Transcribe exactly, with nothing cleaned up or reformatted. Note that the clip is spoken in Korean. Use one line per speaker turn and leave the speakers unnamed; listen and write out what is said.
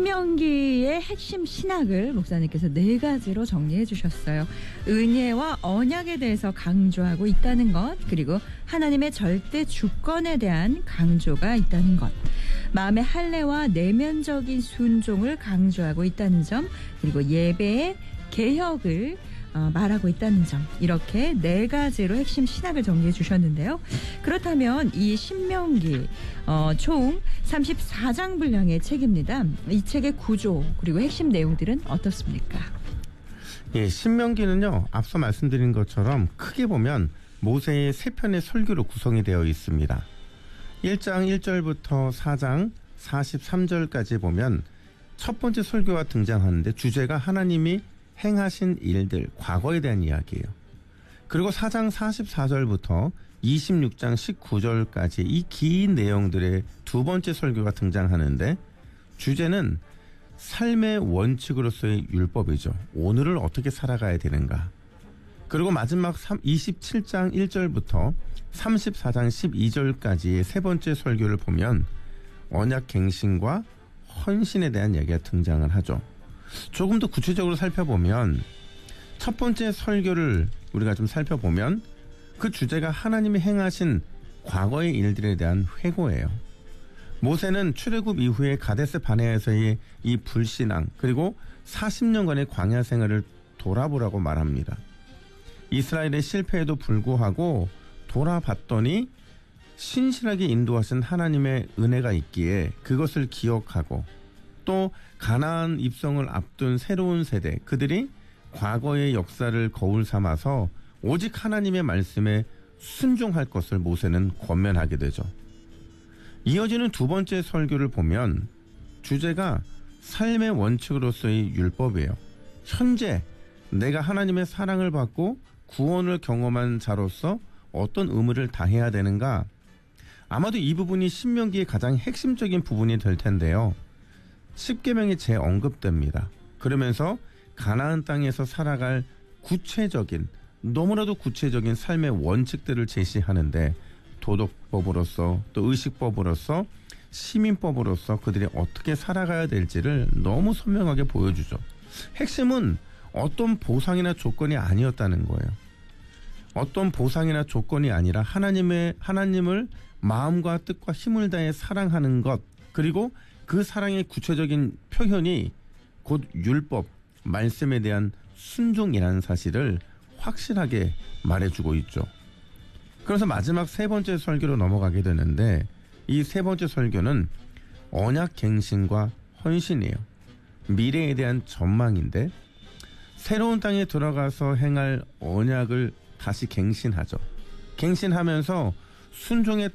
신명기의 핵심 신학을 목사님께서 네 가지로 정리해 주셨어요. 은혜와 언약에 대해서 강조하고 있다는 것, 그리고 하나님의 절대 주권에 대한 강조가 있다는 것, 마음의 할례와 내면적인 순종을 강조하고 있다는 점, 그리고 예배의 개혁을 어, 말하고 있다는 점, 이렇게 네 가지로 핵심 신학을 정리해 주셨는데요. 그렇다면 이 신명기 어, 총 삼십사 장 분량의 책입니다. 이 책의 구조 그리고 핵심 내용들은 어떻습니까?
예, 신명기는요, 앞서 말씀드린 것처럼 크게 보면 모세의 세 편의 설교로 구성이 되어 있습니다. 일 장 일 절부터 사 장 사십삼 절까지 보면 첫 번째 설교가 등장하는데 주제가 하나님이 행하신 일들, 과거에 대한 이야기예요. 그리고 사 장 사십사 절부터 이십육 장 십구 절까지 이 긴 내용들의 두 번째 설교가 등장하는데 주제는 삶의 원칙으로서의 율법이죠. 오늘을 어떻게 살아가야 되는가. 그리고 마지막 이십칠 장 일 절부터 삼십사 장 십이 절까지의 세 번째 설교를 보면 언약 갱신과 헌신에 대한 이야기가 등장을 하죠. 조금 더 구체적으로 살펴보면 첫 번째 설교를 우리가 좀 살펴보면 그 주제가 하나님이 행하신 과거의 일들에 대한 회고예요. 모세는 출애굽 이후에 가데스 바네아에서의 이 불신앙 그리고 사십 년간의 광야 생활을 돌아보라고 말합니다. 이스라엘의 실패에도 불구하고 돌아봤더니 신실하게 인도하신 하나님의 은혜가 있기에 그것을 기억하고 또 가나안 입성을 앞둔 새로운 세대, 그들이 과거의 역사를 거울 삼아서 오직 하나님의 말씀에 순종할 것을 모세는 권면하게 되죠. 이어지는 두 번째 설교를 보면 주제가 삶의 원칙으로서의 율법이에요. 현재 내가 하나님의 사랑을 받고 구원을 경험한 자로서 어떤 의무를 다해야 되는가? 아마도 이 부분이 신명기의 가장 핵심적인 부분이 될 텐데요. 십계명이 재언급됩니다. 그러면서 가나안 땅에서 살아갈 구체적인, 너무나도 구체적인 삶의 원칙들을 제시하는데 도덕법으로서 또 의식법으로서 시민법으로서 그들이 어떻게 살아가야 될지를 너무 선명하게 보여주죠. 핵심은 어떤 보상이나 조건이 아니었다는 거예요. 어떤 보상이나 조건이 아니라 하나님의, 하나님을 마음과 뜻과 힘을 다해 사랑하는 것, 그리고 그 사랑의 구체적인 표현이 곧 율법, 말씀에 대한 순종이라는 사실을 확실하게 말해주고 있죠. 그래서 마지막 세 번째 설교로 넘어가게 되는데 이 세 번째 설교는 언약 갱신과 헌신이에요. 미래에 대한 전망인데 새로운 땅에 들어가서 행할 언약을 다시 갱신하죠. 갱신하면서 순종의